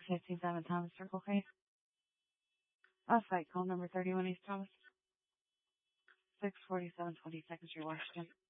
15-7 Thomas Circle K. Site call number 31 East Thomas. 647 22nd Street, Washington.